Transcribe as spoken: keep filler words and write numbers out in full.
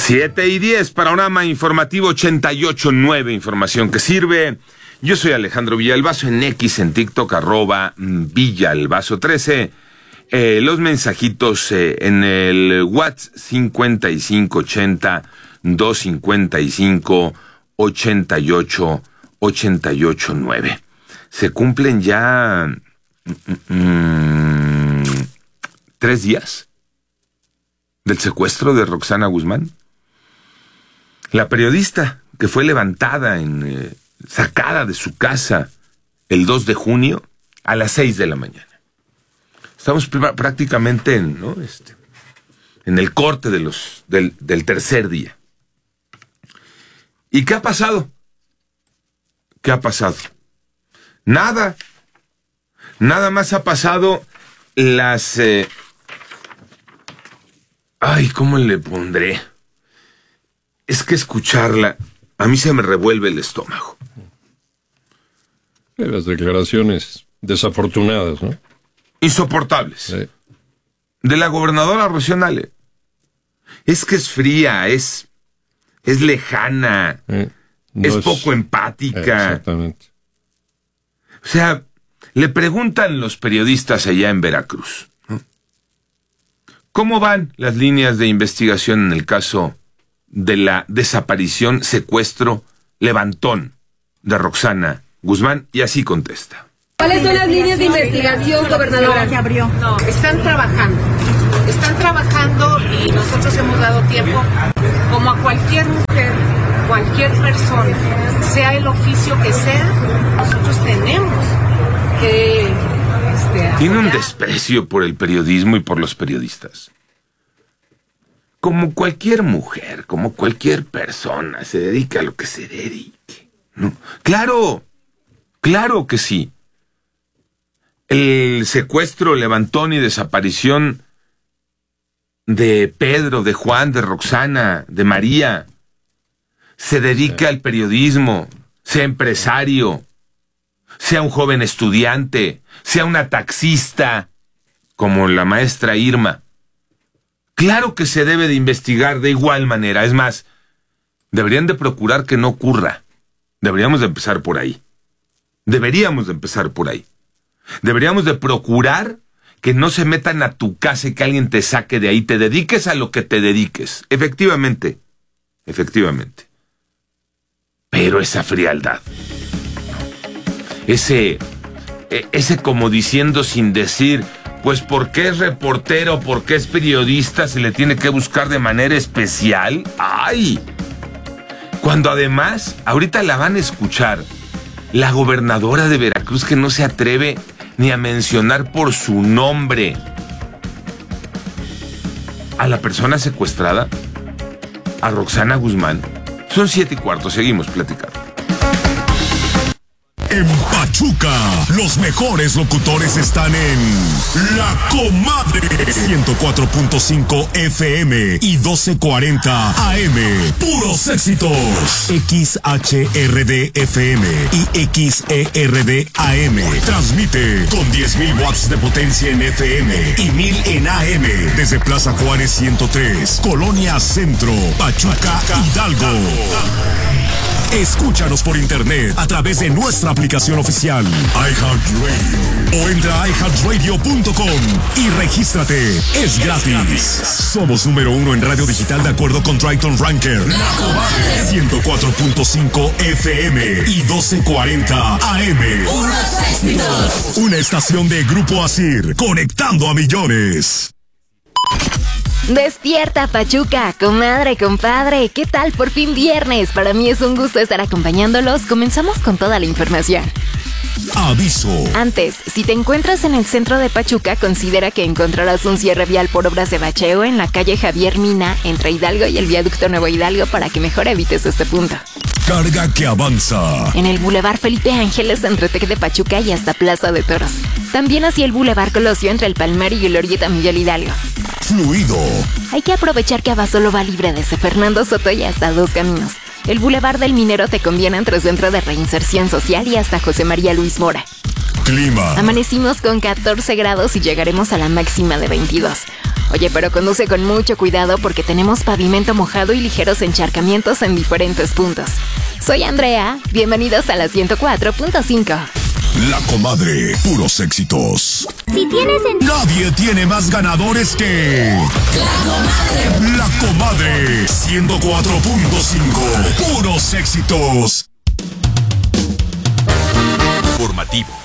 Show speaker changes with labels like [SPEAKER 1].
[SPEAKER 1] Siete y diez, panorama informativo ochenta y ocho punto nueve, información que sirve. Yo soy Alejandro Villalbazo, en X, en TikTok, arroba Villalbazo trece. Eh, los mensajitos eh, en el WhatsApp cincuenta y cinco ochenta, doscientos cincuenta y cinco, ochenta y ocho, ochenta y ocho nueve. Se cumplen ya mm, tres días del secuestro de Roxana Guzmán, la periodista que fue levantada, en, eh, sacada de su casa el dos de junio a las seis de la mañana. Estamos pr- prácticamente en, ¿no? este, en el corte de los, del, del tercer día. ¿Y qué ha pasado? ¿Qué ha pasado? Nada. Nada más ha pasado las... Eh, ay, ¿cómo le pondré? Es que escucharla, a mí se me revuelve el estómago.
[SPEAKER 2] Las declaraciones desafortunadas, ¿no?
[SPEAKER 1] Insoportables.
[SPEAKER 2] Sí.
[SPEAKER 1] De la gobernadora Rocío Nale. Es que es fría, es, es lejana,
[SPEAKER 2] Eh, no
[SPEAKER 1] es
[SPEAKER 2] es
[SPEAKER 1] poco empática.
[SPEAKER 2] Exactamente.
[SPEAKER 1] O sea, le preguntan los periodistas allá en Veracruz, ¿no? ¿Cómo van las líneas de investigación en el caso de la desaparición, secuestro, levantón de Roxana Guzmán? Y así contesta.
[SPEAKER 3] ¿Cuáles son las líneas de investigación, gobernadora?
[SPEAKER 4] Se abrió.
[SPEAKER 5] No, están trabajando. Están trabajando y nosotros hemos dado tiempo, como a cualquier mujer, cualquier persona, sea el oficio que sea, nosotros tenemos que... Este,
[SPEAKER 1] Tiene un
[SPEAKER 5] apoyar.
[SPEAKER 1] desprecio por el periodismo y por los periodistas. Como cualquier mujer, como cualquier persona, se dedica a lo que se dedique, ¿no? Claro, claro que sí. El secuestro, levantón y desaparición de Pedro, de Juan, de Roxana, de María, se dedica al periodismo, sea empresario, sea un joven estudiante, sea una taxista, como la maestra Irma. Claro que se debe de investigar de igual manera. Es más, deberían de procurar que no ocurra. Deberíamos de empezar por ahí. Deberíamos de empezar por ahí. Deberíamos de procurar que no se metan a tu casa y que alguien te saque de ahí. Te dediques a lo que te dediques. Efectivamente. Efectivamente. Pero esa frialdad. Ese... Ese como diciendo sin decir... Pues porque es reportero, porque es periodista, se le tiene que buscar de manera especial. ¡Ay! Cuando además, ahorita la van a escuchar, la gobernadora de Veracruz, que no se atreve ni a mencionar por su nombre a la persona secuestrada, a Roxana Guzmán. Son siete y cuarto, seguimos platicando.
[SPEAKER 6] En Pachuca, los mejores locutores están en La Comadre, ciento cuatro punto cinco F M y doce cuarenta A M. Puros éxitos. X H R D F M y X E R D A M. Transmite con diez mil watts de potencia en F M y mil en A M. Desde Plaza Juárez ciento tres, Colonia Centro, Pachuca, Hidalgo. Escúchanos por internet a través de nuestra aplicación oficial iHeartRadio o entra a i heart radio punto com y regístrate. Es gratis. Somos número uno en radio digital de acuerdo con Triton Ranker. La Comadre, ciento cuatro punto cinco F M y doce cuarenta A M. Unos éxitos. Una estación de Grupo Asir, conectando a millones.
[SPEAKER 7] Despierta, Pachuca, comadre, compadre, ¿qué tal? Por fin viernes, para mí es un gusto estar acompañándolos. Comenzamos con toda la información.
[SPEAKER 6] Aviso.
[SPEAKER 7] Antes, si te encuentras en el centro de Pachuca, considera que encontrarás un cierre vial por obras de bacheo en la calle Javier Mina, entre Hidalgo y el viaducto Nuevo Hidalgo, para que mejor evites este punto.
[SPEAKER 6] Carga que avanza.
[SPEAKER 7] En el Boulevard Felipe Ángeles, entre Tec de Pachuca y hasta Plaza de Toros. También hacia el Boulevard Colosio, entre el Palmar y Glorieta Miguel Hidalgo.
[SPEAKER 6] Fluido.
[SPEAKER 7] Hay que aprovechar que Abasolo va libre desde Fernando Soto y hasta Dos Caminos. El Boulevard del Minero te conviene entre Centro de Reinserción Social y hasta José María Luis Mora.
[SPEAKER 6] clima.
[SPEAKER 7] Amanecimos con catorce grados y llegaremos a la máxima de veintidós. Oye, pero conduce con mucho cuidado porque tenemos pavimento mojado y ligeros encharcamientos en diferentes puntos. Soy Andrea, bienvenidos a la ciento cuatro punto cinco.
[SPEAKER 6] La Comadre, puros éxitos.
[SPEAKER 4] Si tienes en...
[SPEAKER 6] Nadie tiene más ganadores que... La Comadre. La Comadre, ciento cuatro punto cinco. Puros éxitos.
[SPEAKER 8] Formativo.